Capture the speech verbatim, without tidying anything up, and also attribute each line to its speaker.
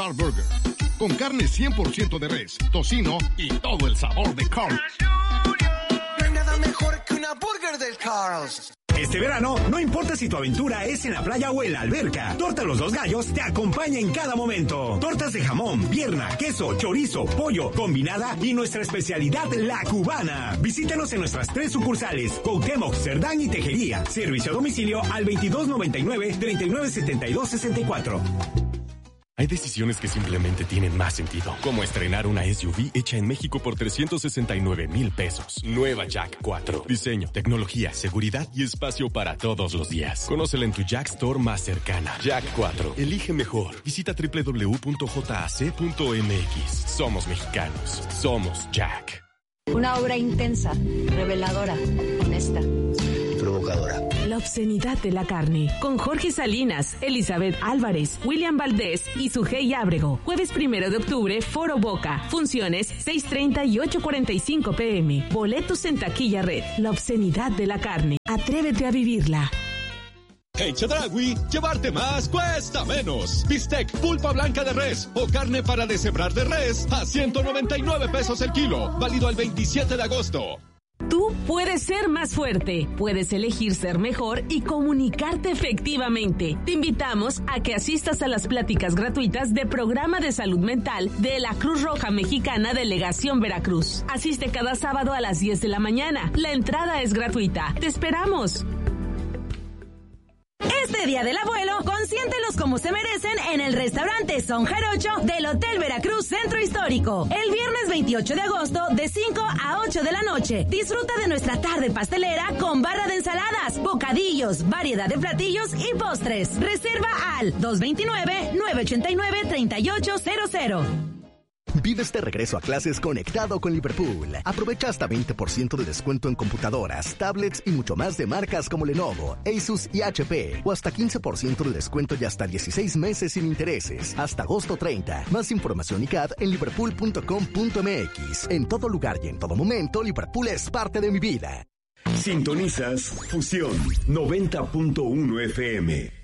Speaker 1: Carl Burger, con carne cien por ciento de res, tocino y todo el sabor de Carl.
Speaker 2: No hay nada mejor que una burger del Carl's.
Speaker 3: Este verano, no importa si tu aventura es en la playa o en la alberca, Torta Los Dos Gallos te acompaña en cada momento. Tortas de jamón, pierna, queso, chorizo, pollo, combinada y nuestra especialidad, la cubana. Visítanos en nuestras tres sucursales, Cuauhtémoc, Cerdán y Tejería. Servicio a domicilio al veintidós noventa y nueve, treinta y nueve setenta y dos sesenta y cuatro.
Speaker 4: Hay decisiones que simplemente tienen más sentido, como estrenar una S U V hecha en México por trescientos sesenta y nueve mil pesos. Nueva Jack cuatro. Diseño, tecnología, seguridad y espacio para todos los días. Conócela en tu Jack Store más cercana. Jack cuatro. Elige mejor. Visita doble u doble u doble u punto jac punto m x. Somos mexicanos. Somos Jack.
Speaker 5: Una obra intensa, reveladora, honesta.
Speaker 6: Provocadora.
Speaker 7: La obscenidad de la carne. Con Jorge Salinas, Elizabeth Álvarez, William Valdés y Sujei Ábrego. Jueves primero de octubre, Foro Boca. Funciones seis treinta y ocho cuarenta y cinco pm. Boletos en taquilla red. La obscenidad de la carne. Atrévete a vivirla.
Speaker 8: En Chedraui, llevarte más cuesta menos. Bistec, pulpa blanca de res o carne para deshebrar de res a ciento noventa y nueve pesos el kilo. Válido al veintisiete de agosto.
Speaker 7: Tú puedes ser más fuerte, puedes elegir ser mejor y comunicarte efectivamente. Te invitamos a que asistas a las pláticas gratuitas de Programa de Salud Mental de la Cruz Roja Mexicana Delegación Veracruz. Asiste cada sábado a las diez de la mañana. La entrada es gratuita. ¡Te esperamos!
Speaker 9: Este Día del Abuelo, consiéntelos como se merecen en el restaurante Son Jarocho del Hotel Veracruz Centro Histórico. El viernes veintiocho de agosto, de cinco a ocho de la noche. Disfruta de nuestra tarde pastelera con barra de ensaladas, bocadillos, variedad de platillos y postres. Reserva al dos dos nueve, nueve ocho nueve, tres ocho cero cero.
Speaker 10: Vive este regreso a clases conectado con Liverpool. Aprovecha hasta veinte por ciento de descuento en computadoras, tablets y mucho más de marcas como Lenovo, Asus y H P. O hasta quince por ciento de descuento y hasta dieciséis meses sin intereses. Hasta agosto treinta. Más información y C A D en liverpool punto com punto m x. En todo lugar y en todo momento, Liverpool es parte de mi vida.
Speaker 3: Sintonizas Fusión noventa punto uno F M.